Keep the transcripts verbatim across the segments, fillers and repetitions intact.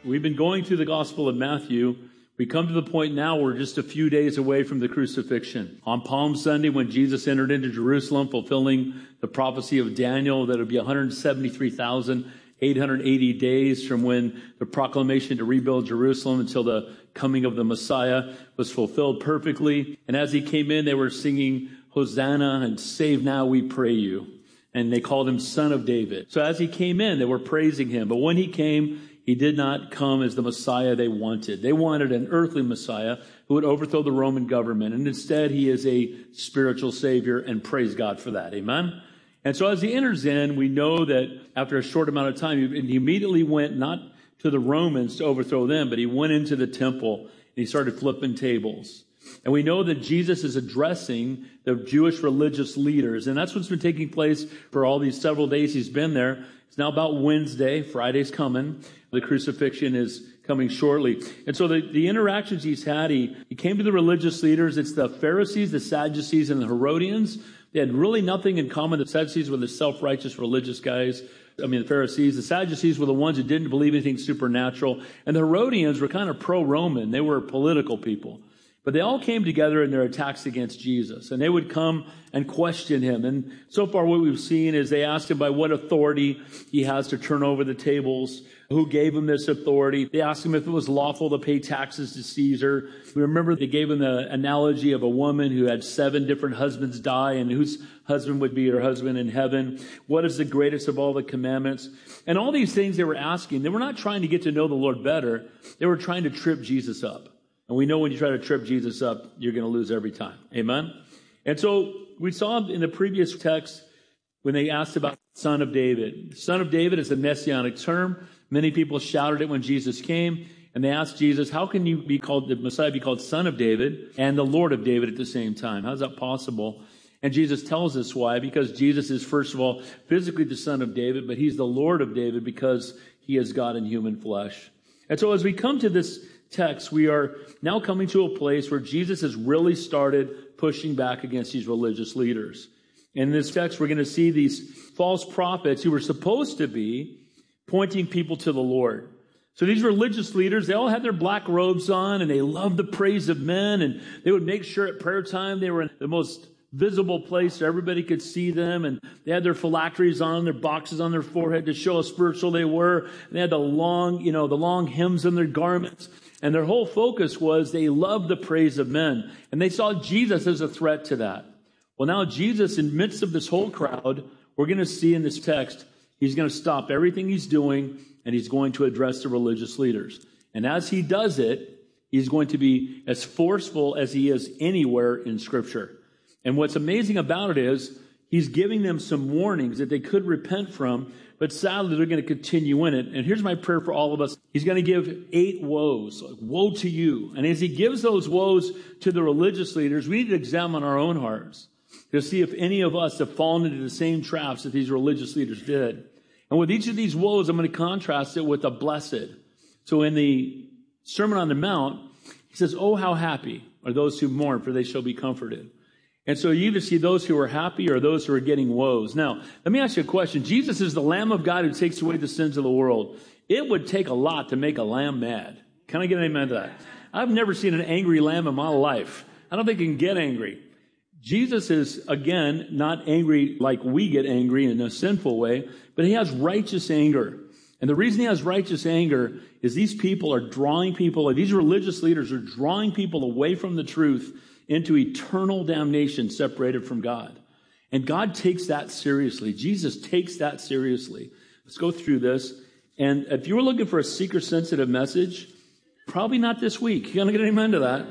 We've been going through the Gospel of Matthew. We come to the point now we're just a few days away from the crucifixion. On Palm Sunday, when Jesus entered into Jerusalem, fulfilling the prophecy of Daniel, that it would be one hundred seventy-three thousand eight hundred eighty days from when the proclamation to rebuild Jerusalem until the coming of the Messiah was fulfilled perfectly. And as he came in, they were singing, Hosanna, and save now, we pray you. And they called him Son of David. So as he came in, they were praising him. But when he came, he did not come as the Messiah they wanted. They wanted an earthly Messiah who would overthrow the Roman government. And instead, he is a spiritual Savior, and praise God for that. Amen? And so as he enters in, we know that after a short amount of time, he immediately went not to the Romans to overthrow them, but he went into the temple and he started flipping tables. And we know that Jesus is addressing the Jewish religious leaders. And that's what's been taking place for all these several days he's been there. It's now about Wednesday. Friday's coming. The crucifixion is coming shortly. And so the, the interactions he's had, he, he came to the religious leaders. It's the Pharisees, the Sadducees, and the Herodians. They had really nothing in common. The Sadducees were the self-righteous religious guys. I mean, the Pharisees. The Sadducees were the ones who didn't believe anything supernatural. And the Herodians were kind of pro-Roman. They were political people. But they all came together in their attacks against Jesus. And they would come and question him. And so far what we've seen is they asked him by what authority he has to turn over the tables. Who gave him this authority? They asked him if it was lawful to pay taxes to Caesar. We remember they gave him the analogy of a woman who had seven different husbands die and whose husband would be her husband in heaven. What is the greatest of all the commandments? And all these things they were asking, they were not trying to get to know the Lord better. They were trying to trip Jesus up. And we know when you try to trip Jesus up, you're going to lose every time. Amen? And so we saw in the previous text when they asked about Son of David. Son of David is a messianic term. Many people shouted it when Jesus came. And they asked Jesus, how can you be called, the Messiah be called Son of David and the Lord of David at the same time? How is that possible? And Jesus tells us why. Because Jesus is, first of all, physically the Son of David, but he's the Lord of David because he is God in human flesh. And so as we come to this text, we are now coming to a place where Jesus has really started pushing back against these religious leaders. In this text, we're going to see these false prophets who were supposed to be pointing people to the Lord. So these religious leaders, they all had their black robes on and they loved the praise of men, and they would make sure at prayer time they were in the most visible place so everybody could see them, and they had their phylacteries on, their boxes on their forehead to show how spiritual they were. And they had the long, you know, the long hymns in their garments. And their whole focus was they loved the praise of men. And they saw Jesus as a threat to that. Well, now Jesus, in the midst of this whole crowd, we're going to see in this text, he's going to stop everything he's doing and he's going to address the religious leaders. And as he does it, he's going to be as forceful as he is anywhere in Scripture. And what's amazing about it is he's giving them some warnings that they could repent from, but sadly they're going to continue in it. And here's my prayer for all of us. He's going to give eight woes, like, woe to you. And as he gives those woes to the religious leaders, we need to examine our own hearts to see if any of us have fallen into the same traps that these religious leaders did. And with each of these woes, I'm going to contrast it with a blessed. So in the Sermon on the Mount, he says, oh, how happy are those who mourn, for they shall be comforted. And so you either see those who are happy or those who are getting woes. Now, let me ask you a question. Jesus is the Lamb of God who takes away the sins of the world. It would take a lot to make a lamb mad. Can I get an amen to that? I've never seen an angry lamb in my life. I don't think it can get angry. Jesus is, again, not angry like we get angry in a sinful way, but he has righteous anger. And the reason he has righteous anger is these people are drawing people, these religious leaders are drawing people away from the truth into eternal damnation separated from God. And God takes that seriously. Jesus takes that seriously. Let's go through this. And if you were looking for a seeker-sensitive message, probably not this week. You're going to get an amen to that.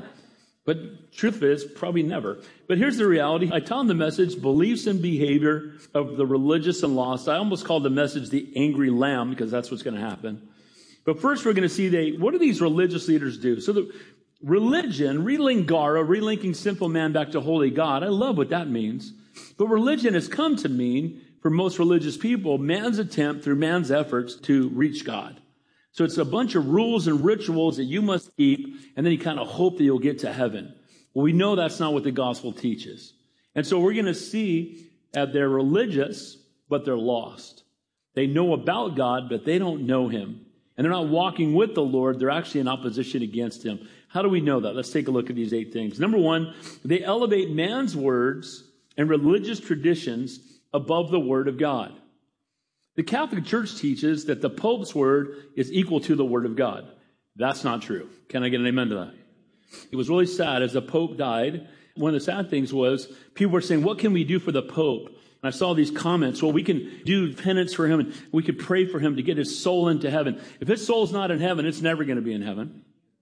But truth is, probably never. But here's the reality. I tell them the message, beliefs and behavior of the religious and lost. I almost called the message the angry lamb because that's what's going to happen. But first we're going to see they, what do these religious leaders do? So the religion, relingara, relinking sinful man back to holy God. I love what that means. But religion has come to mean, for most religious people, man's attempt through man's efforts to reach God. So it's a bunch of rules and rituals that you must keep, and then you kind of hope that you'll get to heaven. Well, we know that's not what the gospel teaches. And so we're going to see that they're religious, but they're lost. They know about God, but they don't know him. and they're not walking with the Lord, they're actually in opposition against him. How do we know that? Let's take a look at these eight things. Number one, they elevate man's words and religious traditions above the Word of God. The Catholic Church teaches that the Pope's word is equal to the Word of God. That's not true. Can I get an amen to that? It was really sad as the Pope died. One of the sad things was people were saying, what can we do for the Pope? And I saw these comments. Well, we can do penance for him and we could pray for him to get his soul into heaven. If his soul's not in heaven, it's never going to be in heaven.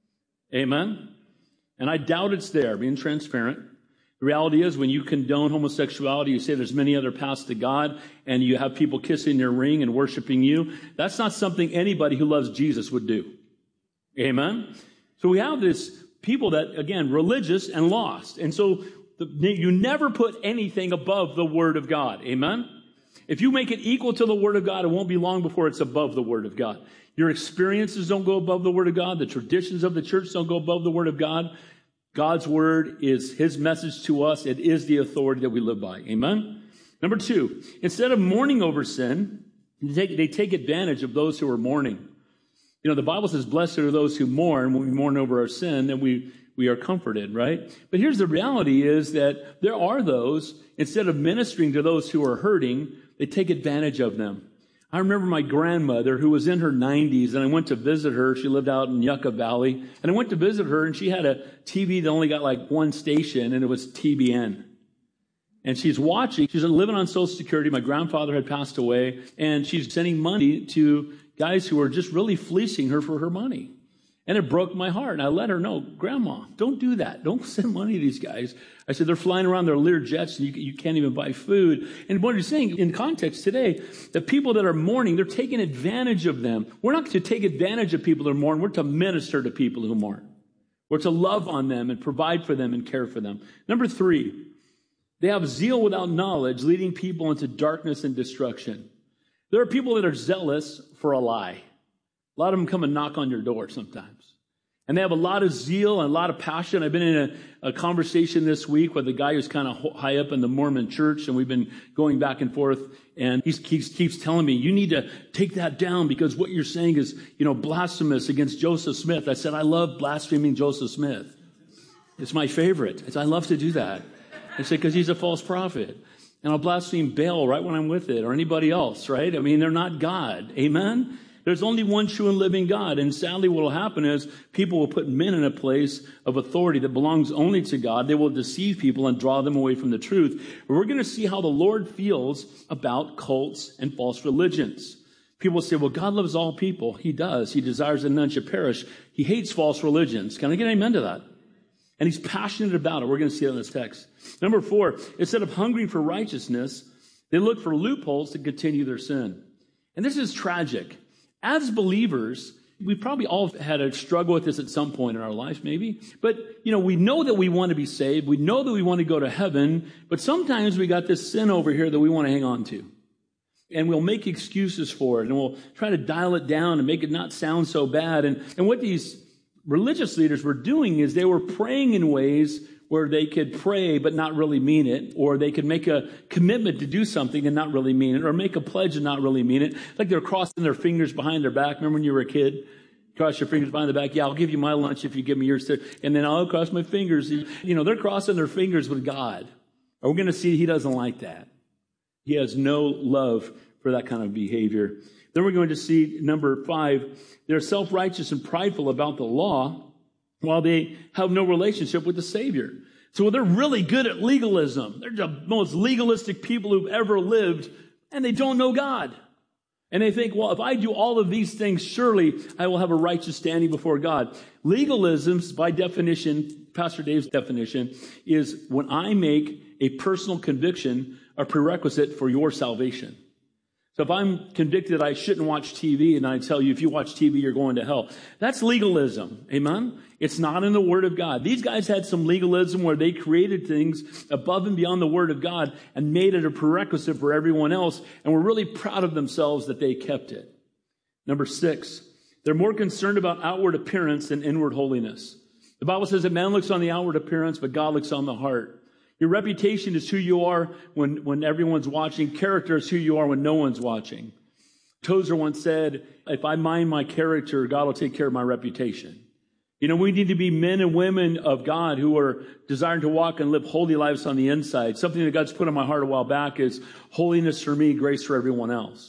Amen? And I doubt it's there, being transparent. The reality is when you condone homosexuality, you say there's many other paths to God, and you have people kissing their ring and worshiping you. That's not something anybody who loves Jesus would do. Amen? So we have this people that, again, religious and lost. And so the, you never put anything above the Word of God. Amen? If you make it equal to the Word of God, it won't be long before it's above the Word of God. Your experiences don't go above the Word of God. The traditions of the church don't go above the Word of God. God's Word is His message to us. It is the authority that we live by. Amen? Number two, instead of mourning over sin, they take, they take advantage of those who are mourning. You know, the Bible says, blessed are those who mourn. When we mourn over our sin, then we, we are comforted, right? But here's the reality is that there are those, instead of ministering to those who are hurting, they take advantage of them. I remember my grandmother who was in her nineties, and I went to visit her. She lived out in Yucca Valley. And I went to visit her, and she had a T V that only got like one station, and it was T B N. And she's watching. She's living on Social Security. My grandfather had passed away, and she's sending money to guys who are just really fleecing her for her money. And it broke my heart. And I let her know, Grandma, don't do that. Don't send money to these guys. I said, they're flying around their Lear jets and you, you can't even buy food. And what you're saying in context today, the people that are mourning, they're taking advantage of them. We're not to take advantage of people who mourn. We're to minister to people who mourn. We're to love on them and provide for them and care for them. Number three, they have zeal without knowledge, leading people into darkness and destruction. There are people that are zealous for a lie. A lot of them come and knock on your door sometimes. And they have a lot of zeal and a lot of passion. I've been in a, a conversation this week with a guy who's kind of high up in the Mormon church, and we've been going back and forth. And he keeps, keeps telling me, you need to take that down because what you're saying is, you know, blasphemous against Joseph Smith. I said, I love blaspheming Joseph Smith. It's my favorite. It's, I love to do that. I said, because he's a false prophet. And I'll blaspheme Baal right when I'm with it, or anybody else, right? I mean, they're not God. Amen? There's only one true and living God. And sadly, what will happen is people will put men in a place of authority that belongs only to God. They will deceive people and draw them away from the truth. But we're going to see how the Lord feels about cults and false religions. People say, well, God loves all people. He does. He desires that none should perish. He hates false religions. Can I get an amen to that? And he's passionate about it. We're going to see it in this text. Number four, instead of hungering for righteousness, they look for loopholes to continue their sin. And this is tragic. As believers, we probably all had a struggle with this at some point in our life, maybe. But, you know, we know that we want to be saved. We know that we want to go to heaven. But sometimes we got this sin over here that we want to hang on to. And we'll make excuses for it. And we'll try to dial it down and make it not sound so bad. And, and what these religious leaders were doing is they were praying in ways where they could pray but not really mean it, or they could make a commitment to do something and not really mean it, or make a pledge and not really mean it. Like they're crossing their fingers behind their back. Remember when you were a kid? Cross your fingers behind the back. Yeah, I'll give you my lunch if you give me yours. And then I'll cross my fingers. You know, they're crossing their fingers with God. And we're going to see he doesn't like that. He has no love for that kind of behavior. Then we're going to see number five, they're self-righteous and prideful about the law, while they have no relationship with the Savior. So they're really good at legalism. They're the most legalistic people who've ever lived, and they don't know God. And they think, well, if I do all of these things, surely I will have a righteous standing before God. Legalism, by definition, Pastor Dave's definition, is when I make a personal conviction a prerequisite for your salvation. So if I'm convicted I shouldn't watch T V and I tell you if you watch T V you're going to hell, that's legalism. Amen? It's not in the Word of God. These guys had some legalism where they created things above and beyond the Word of God and made it a prerequisite for everyone else, and were really proud of themselves that they kept it. Number six, they're more concerned about outward appearance than inward holiness. The Bible says that man looks on the outward appearance, but God looks on the heart. Your reputation is who you are when, when everyone's watching. Character is who you are when no one's watching. Tozer once said, if I mind my character, God will take care of my reputation. You know, we need to be men and women of God who are desiring to walk and live holy lives on the inside. Something that God's put on my heart a while back is holiness for me, grace for everyone else.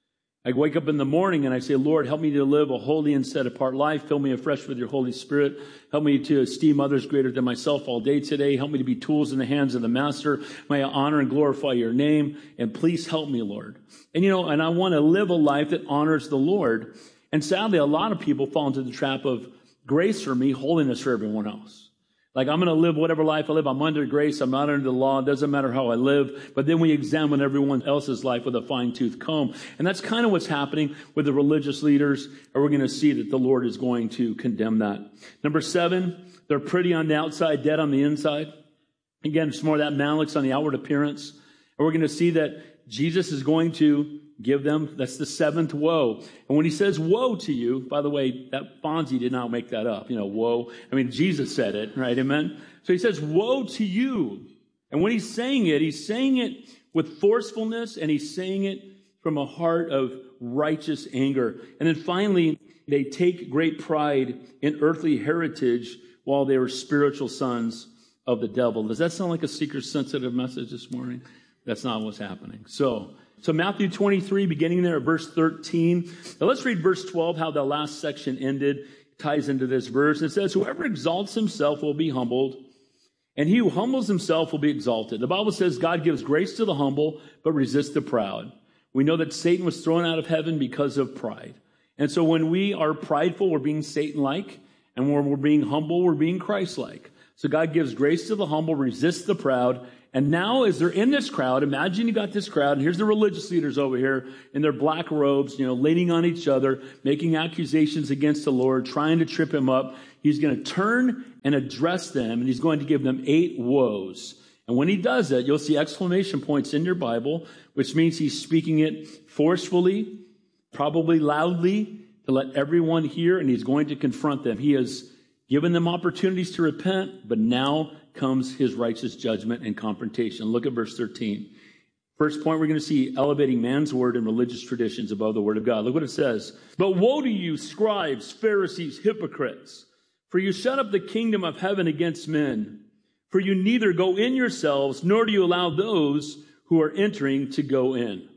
I wake up in the morning and I say, Lord, help me to live a holy and set-apart life. Fill me afresh with your Holy Spirit. Help me to esteem others greater than myself all day today. Help me to be tools in the hands of the Master. May I honor and glorify your name. And please help me, Lord. And, you know, and I want to live a life that honors the Lord. And sadly, a lot of people fall into the trap of grace for me, holiness for everyone else. Like, I'm going to live whatever life I live. I'm under grace. I'm not under the law. It doesn't matter how I live. But then we examine everyone else's life with a fine-tooth comb. And that's kind of what's happening with the religious leaders. And we're going to see that the Lord is going to condemn that. Number seven, they're pretty on the outside, dead on the inside. Again, it's more of that malice on the outward appearance. And we're going to see that Jesus is going to give them, that's the seventh woe. And when he says woe to you, by the way, that Fonzie did not make that up. You know, woe. I mean, Jesus said it, right? Amen? So he says, woe to you. And when he's saying it, he's saying it with forcefulness, and he's saying it from a heart of righteous anger. And then finally, they take great pride in earthly heritage while they were spiritual sons of the devil. Does that sound like a seeker-sensitive message this morning? That's not what's happening. So, So Matthew twenty-three, beginning there at verse thirteen. Now let's read verse twelve, how the last section ended, ties into this verse. It says, whoever exalts himself will be humbled, and he who humbles himself will be exalted. The Bible says God gives grace to the humble, but resists the proud. We know that Satan was thrown out of heaven because of pride. And so when we are prideful, we're being Satan-like, and when we're being humble, we're being Christ-like. So God gives grace to the humble, resists the proud. And now as they're in this crowd, imagine you got this crowd, and here's the religious leaders over here in their black robes, you know, leaning on each other, making accusations against the Lord, trying to trip him up. He's going to turn and address them, and he's going to give them eight woes. And when he does that, you'll see exclamation points in your Bible, which means he's speaking it forcefully, probably loudly, to let everyone hear, and he's going to confront them. He has given them opportunities to repent, but now comes his righteous judgment and confrontation. Look at verse thirteen. First point, we're going to see elevating man's word and religious traditions above the word of God. Look what it says. But woe to you, scribes, Pharisees, hypocrites, for you shut up the kingdom of heaven against men. For you neither go in yourselves, nor do you allow those who are entering to go in.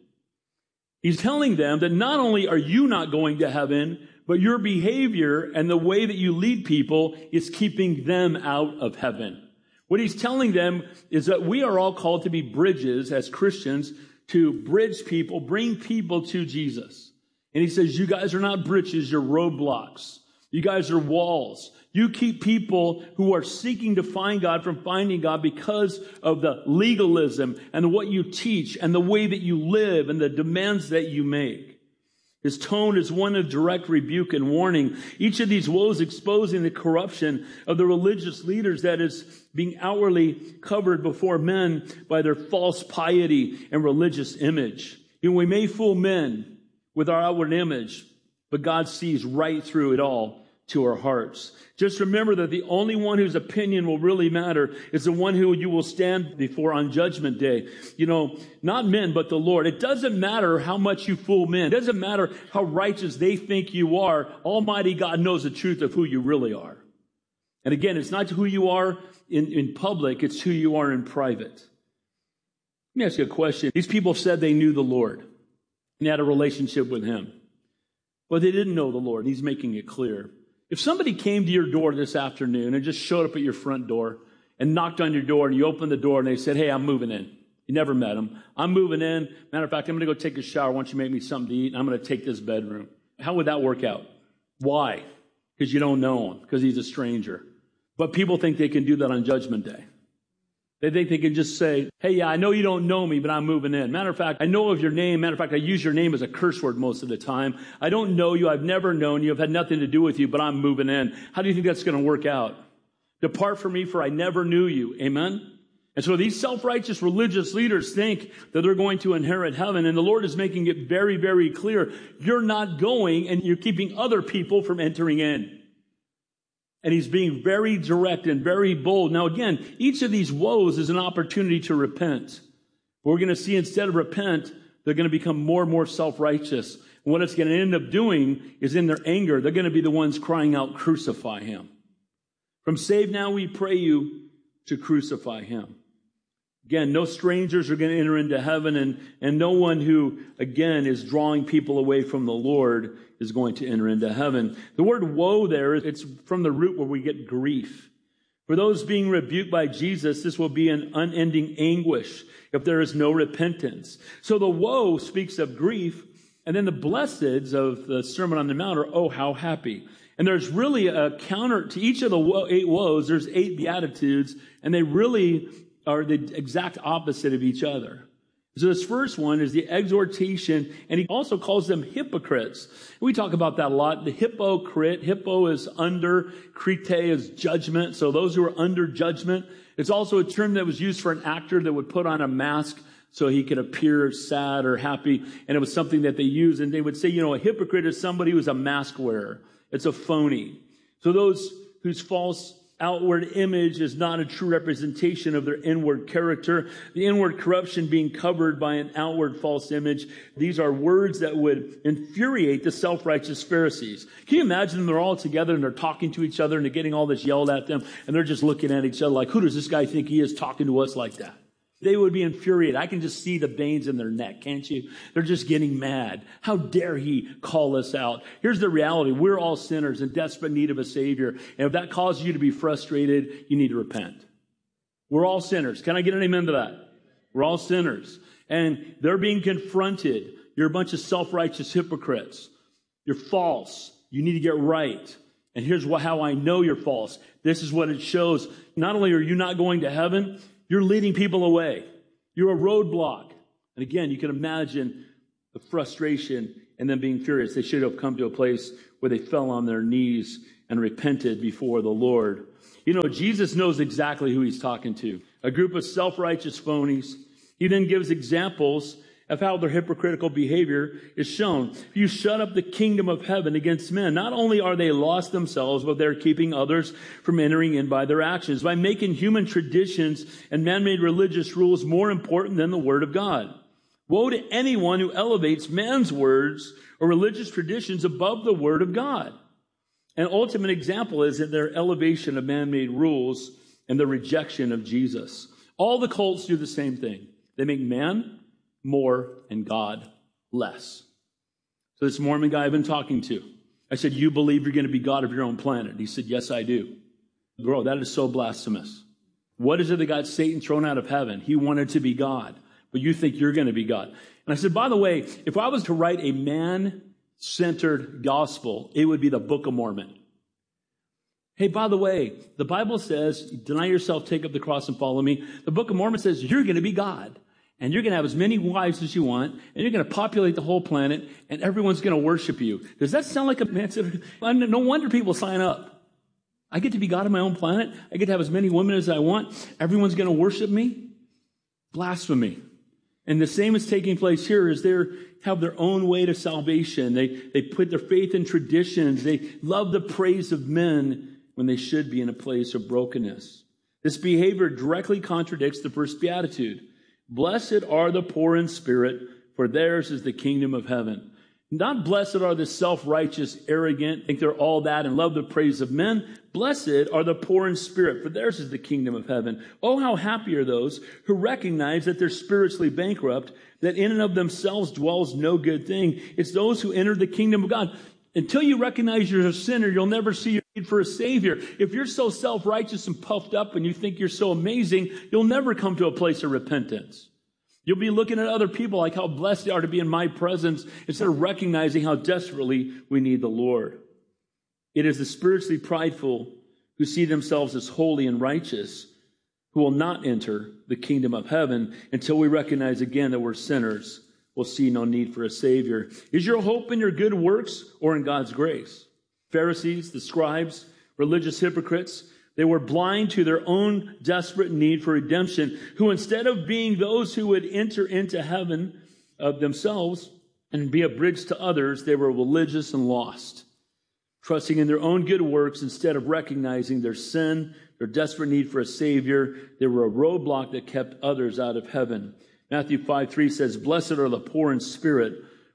He's telling them that not only are you not going to heaven, but your behavior and the way that you lead people is keeping them out of heaven. What he's telling them is that we are all called to be bridges as Christians, to bridge people, bring people to Jesus. And he says, you guys are not bridges, you're roadblocks. You guys are walls. You keep people who are seeking to find God from finding God because of the legalism and what you teach and the way that you live and the demands that you make. His tone is one of direct rebuke and warning. Each of these woes exposing the corruption of the religious leaders that is being outwardly covered before men by their false piety and religious image. You know, we may fool men with our outward image, but God sees right through it all to our hearts. Just remember that the only one whose opinion will really matter is the one who you will stand before on Judgment Day. You know, not men, but the Lord. It doesn't matter how much you fool men. It doesn't matter how righteous they think you are. Almighty God knows the truth of who you really are. And again, it's not who you are in, in public, it's who you are in private. Let me ask you a question. These people said they knew the Lord and they had a relationship with him. Well, they didn't know the Lord. He's making it clear. If somebody came to your door this afternoon and just showed up at your front door and knocked on your door and you opened the door and they said, hey, I'm moving in. You never met them. I'm moving in. Matter of fact, I'm going to go take a shower. Why don't you make me something to eat? I'm going to take this bedroom. How would that work out? Why? Because you don't know him, because he's a stranger. But people think they can do that on Judgment Day. They think they can just say, hey, yeah, I know you don't know me, but I'm moving in. Matter of fact, I know of your name. Matter of fact, I use your name as a curse word most of the time. I don't know you. I've never known you. I've had nothing to do with you, but I'm moving in. How do you think that's going to work out? Depart from me, for I never knew you. Amen? And so these self-righteous religious leaders think that they're going to inherit heaven, and the Lord is making it very, very clear. You're not going, and you're keeping other people from entering in. And he's being very direct and very bold. Now, again, each of these woes is an opportunity to repent. We're going to see instead of repent, they're going to become more and more self-righteous. What it's going to end up doing is in their anger, they're going to be the ones crying out, crucify him. From Save Now We Pray You to crucify him. Again, no strangers are going to enter into heaven, and, and no one who, again, is drawing people away from the Lord is going to enter into heaven. The word woe there, it's from the root where we get grief. For those being rebuked by Jesus, this will be an unending anguish if there is no repentance. So the woe speaks of grief, and then the blesseds of the Sermon on the Mount are, oh, how happy. And there's really a counter to each of the wo- eight woes. There's eight beatitudes, and they really are the exact opposite of each other. So this first one is the exhortation, and he also calls them hypocrites. We talk about that a lot. The hypocrite, hippo is under, krite is judgment. So those who are under judgment. It's also a term that was used for an actor that would put on a mask so he could appear sad or happy. And it was something that they used. And they would say, you know, a hypocrite is somebody who's a mask wearer. It's a phony. So those whose false outward image is not a true representation of their inward character. The inward corruption being covered by an outward false image. These are words that would infuriate the self-righteous Pharisees. Can you imagine them? They're all together and they're talking to each other and they're getting all this yelled at them and they're just looking at each other like, who does this guy think he is talking to us like that? They would be infuriated. I can just see the veins in their neck, can't you? They're just getting mad. How dare he call us out? Here's the reality. We're all sinners in desperate need of a Savior. And if that causes you to be frustrated, you need to repent. We're all sinners. Can I get an amen to that? We're all sinners. And they're being confronted. You're a bunch of self-righteous hypocrites. You're false. You need to get right. And here's what, how I know you're false. This is what it shows. Not only are you not going to heaven, you're leading people away. You're a roadblock. And again, you can imagine the frustration and them being furious. They should have come to a place where they fell on their knees and repented before the Lord. You know, Jesus knows exactly who he's talking to. A group of self-righteous phonies. He then gives examples of how their hypocritical behavior is shown. You shut up the kingdom of heaven against men. Not only are they lost themselves, but they're keeping others from entering in by their actions, by making human traditions and man-made religious rules more important than the word of God. Woe to anyone who elevates man's words or religious traditions above the word of God. An ultimate example is in their elevation of man-made rules and the rejection of Jesus. All the cults do the same thing. They make man more and God less. So this Mormon guy I've been talking to, I said, you believe you're going to be God of your own planet? He said, yes, I do. Bro, that is so blasphemous. What is it that got Satan thrown out of heaven? He wanted to be God, but you think you're going to be God. And I said, by the way, if I was to write a man-centered gospel, it would be the Book of Mormon. Hey, by the way, the Bible says, deny yourself, take up the cross and follow me. The Book of Mormon says you're going to be God. And you're going to have as many wives as you want, and you're going to populate the whole planet, and everyone's going to worship you. Does that sound like a man? No wonder people sign up. I get to be God on my own planet. I get to have as many women as I want. Everyone's going to worship me. Blasphemy. And the same is taking place here is they have their own way to salvation. They, they put their faith in traditions. They love the praise of men when they should be in a place of brokenness. This behavior directly contradicts the first beatitude. Blessed are the poor in spirit, for theirs is the kingdom of heaven. Not blessed are the self-righteous, arrogant, think they're all that and love the praise of men. Blessed are the poor in spirit, for theirs is the kingdom of heaven. Oh, how happy are those who recognize that they're spiritually bankrupt, that in and of themselves dwells no good thing. It's those who enter the kingdom of God. Until you recognize you're a sinner, you'll never see your need for a Savior. If you're so self-righteous and puffed up and you think you're so amazing, you'll never come to a place of repentance. You'll be looking at other people like how blessed they are to be in my presence instead of recognizing how desperately we need the Lord. It is the spiritually prideful who see themselves as holy and righteous who will not enter the kingdom of heaven until we recognize again that we're sinners. We'll see no need for a Savior. Is your hope in your good works or in God's grace? Pharisees, the scribes, religious hypocrites, they were blind to their own desperate need for redemption, who instead of being those who would enter into heaven of themselves and be a bridge to others, they were religious and lost, trusting in their own good works instead of recognizing their sin, their desperate need for a Savior. They were a roadblock that kept others out of heaven. Matthew five three says, blessed are the poor in spirit,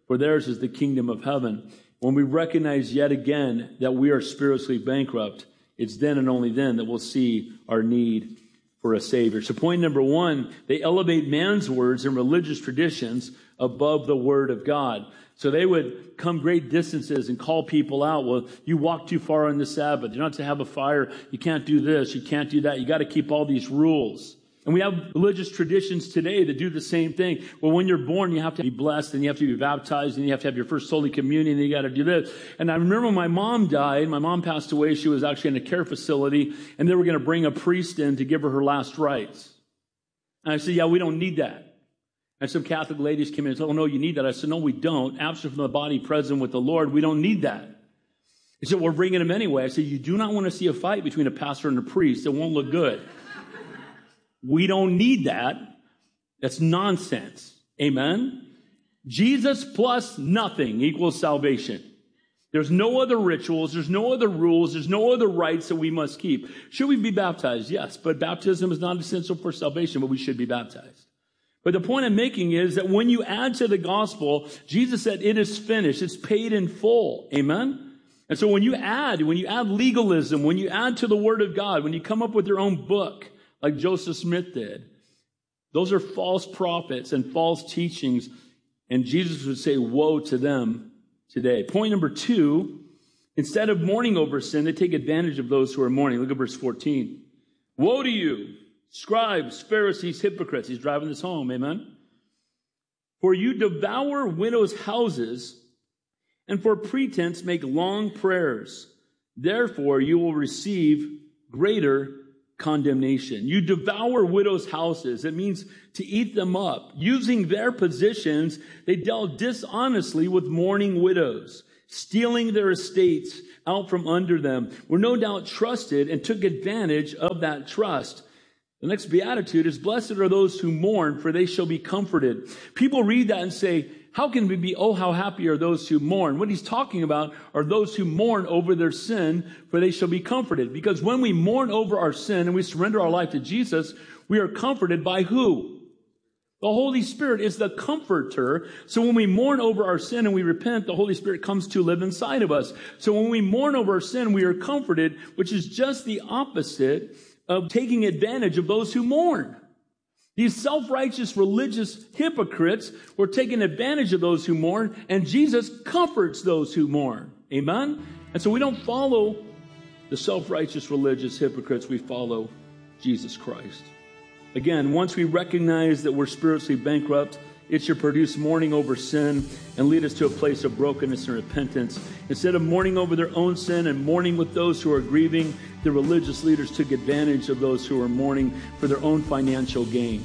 for theirs is the kingdom of heaven. When we recognize yet again that we are spiritually bankrupt, it's then and only then that we'll see our need for a Savior. So point number one, they elevate man's words and religious traditions above the Word of God. So they would come great distances and call people out. Well, you walk too far on the Sabbath. You're not to have a fire. You can't do this. You can't do that. You got to keep all these rules. And we have religious traditions today that do the same thing. Well, when you're born, you have to be blessed, and you have to be baptized, and you have to have your first Holy Communion, and you got to do this. And I remember when my mom died, my mom passed away. She was actually in a care facility, and they were going to bring a priest in to give her her last rites. And I said, yeah, we don't need that. And some Catholic ladies came in and said, oh, no, you need that. I said, no, we don't. Absent from the body, present with the Lord, we don't need that. He said, we're bringing him anyway. I said, you do not want to see a fight between a pastor and a priest. It won't look good. We don't need that. That's nonsense. Amen? Jesus plus nothing equals salvation. There's no other rituals. There's no other rules. There's no other rites that we must keep. Should we be baptized? Yes, but baptism is not essential for salvation, but we should be baptized. But the point I'm making is that when you add to the gospel, Jesus said it is finished. It's paid in full. Amen? And so when you add, when you add legalism, when you add to the Word of God, when you come up with your own book, like Joseph Smith did, those are false prophets and false teachings, and Jesus would say, woe to them today. Point number two, instead of mourning over sin, they take advantage of those who are mourning. Look at verse fourteen. Woe to you, scribes, Pharisees, hypocrites. He's driving this home, amen? For you devour widows' houses, and for pretense make long prayers. Therefore you will receive greater condemnation. You devour widows' houses. It means to eat them up. Using their positions, they dealt dishonestly with mourning widows, stealing their estates out from under them, were no doubt trusted and took advantage of that trust. The next beatitude is, blessed are those who mourn, for they shall be comforted. People read that and say, how can we be, oh, how happy are those who mourn? What he's talking about are those who mourn over their sin, for they shall be comforted. Because when we mourn over our sin and we surrender our life to Jesus, we are comforted by who? The Holy Spirit is the comforter. So when we mourn over our sin and we repent, the Holy Spirit comes to live inside of us. So when we mourn over our sin, we are comforted, which is just the opposite of taking advantage of those who mourn. These self-righteous religious hypocrites were taking advantage of those who mourn, and Jesus comforts those who mourn. Amen? And so we don't follow the self-righteous religious hypocrites. We follow Jesus Christ. Again, once we recognize that we're spiritually bankrupt, it should produce mourning over sin and lead us to a place of brokenness and repentance. Instead of mourning over their own sin and mourning with those who are grieving, the religious leaders took advantage of those who are mourning for their own financial gain.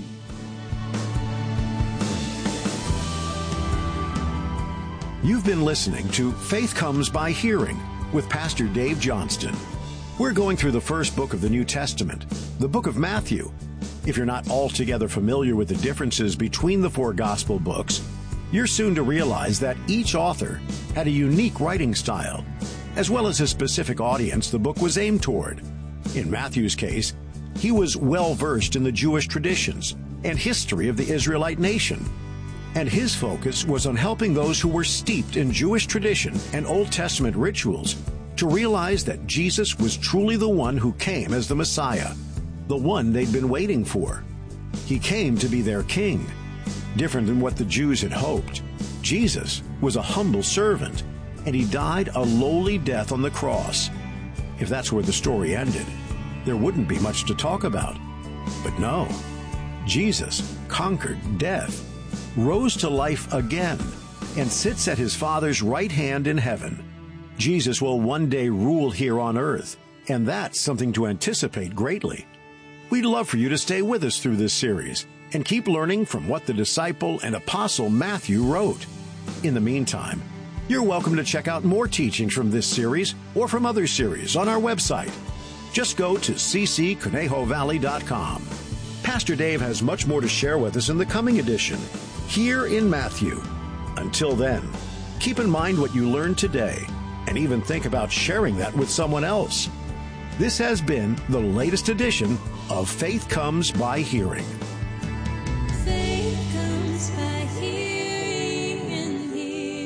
You've been listening to Faith Comes by Hearing with Pastor Dave Johnston. We're going through the first book of the New Testament, the book of Matthew. If you're not altogether familiar with the differences between the four gospel books, you're soon to realize that each author had a unique writing style, as well as a specific audience the book was aimed toward. In Matthew's case, he was well-versed in the Jewish traditions and history of the Israelite nation, and his focus was on helping those who were steeped in Jewish tradition and Old Testament rituals to realize that Jesus was truly the one who came as the Messiah, the one they'd been waiting for. He came to be their king. Different than what the Jews had hoped, Jesus was a humble servant, and he died a lowly death on the cross. If that's where the story ended, there wouldn't be much to talk about. But no, Jesus conquered death, rose to life again, and sits at his Father's right hand in heaven. Jesus will one day rule here on earth, and that's something to anticipate greatly. We'd love for you to stay with us through this series and keep learning from what the disciple and apostle Matthew wrote. In the meantime, you're welcome to check out more teachings from this series or from other series on our website. Just go to c c conejo valley dot com. Pastor Dave has much more to share with us in the coming edition, here in Matthew. Until then, keep in mind what you learned today, and even think about sharing that with someone else. This has been the latest edition of Faith Comes by Hearing. Faith comes by hearing and hearing.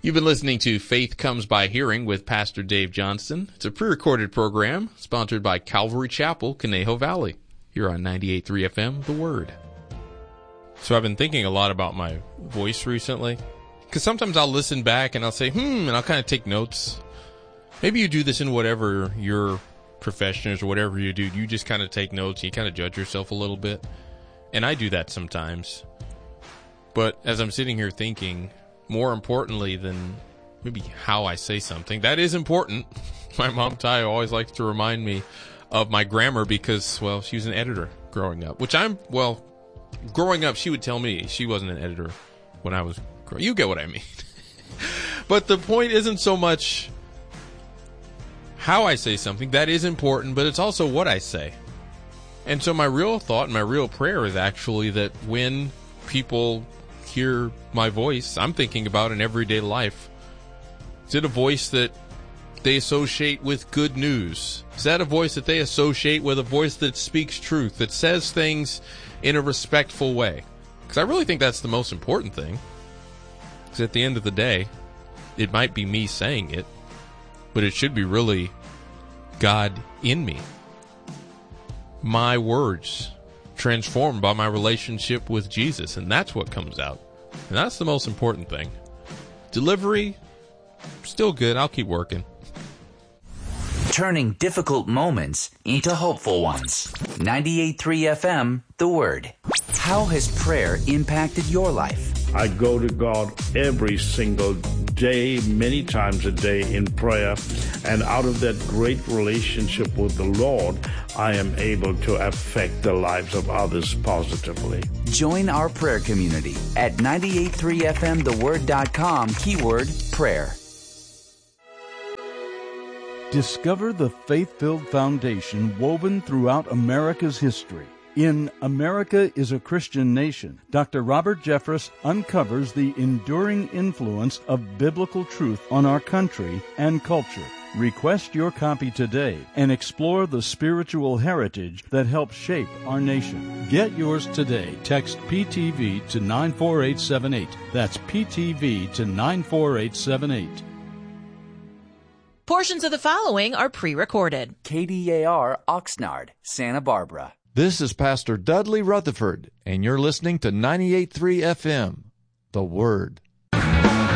You've been listening to Faith Comes by Hearing with Pastor Dave Johnston. It's a pre-recorded program sponsored by Calvary Chapel, Conejo Valley, here on ninety-eight point three F M, The Word. So I've been thinking a lot about my voice recently, because sometimes I'll listen back and I'll say, hmm, and I'll kind of take notes. Maybe you do this in whatever your profession is or whatever you do. You just kind of take notes and you kind of judge yourself a little bit. And I do that sometimes. But as I'm sitting here thinking, more importantly than maybe how I say something, that is important. My mom, Ty, always likes to remind me of my grammar because, well, she was an editor growing up, which I'm, well, growing up, she would tell me she wasn't an editor when I was growing. You get what I mean. But the point isn't so much how I say something. That is important, but it's also what I say. And so my real thought and my real prayer is actually that when people hear my voice, I'm thinking about in everyday life, is it a voice that they associate with good news? Is that a voice that they associate with a voice that speaks truth, that says things in a respectful way? Because I really think that's the most important thing. Because at the end of the day, it might be me saying it, but it should be really God in me. My words transformed by my relationship with Jesus, and that's what comes out. And that's the most important thing. Delivery, still good. I'll keep working. Turning difficult moments into hopeful ones. ninety-eight point three F M, The Word. How has prayer impacted your life? I go to God every single day, many times a day in prayer, and out of that great relationship with the Lord, I am able to affect the lives of others positively. Join our prayer community at ninety-eight point three F M the word dot com, keyword prayer. Discover the faith-filled foundation woven throughout America's history. In America is a Christian Nation, Doctor Robert Jeffress uncovers the enduring influence of biblical truth on our country and culture. Request your copy today and explore the spiritual heritage that helps shape our nation. Get yours today. Text P T V to nine four eight seven eight. That's P T V to nine four eight seven eight. Portions of the following are pre-recorded. K D A R Oxnard, Santa Barbara. This is Pastor Dudley Rutherford, and you're listening to ninety-eight point three F M, The Word.